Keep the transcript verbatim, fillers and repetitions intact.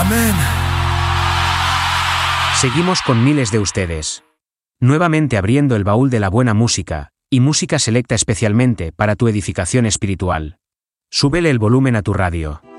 Amén. Seguimos con miles de ustedes. Nuevamente abriendo el baúl de la buena música, y música selecta especialmente para tu edificación espiritual. Súbele el volumen a tu radio.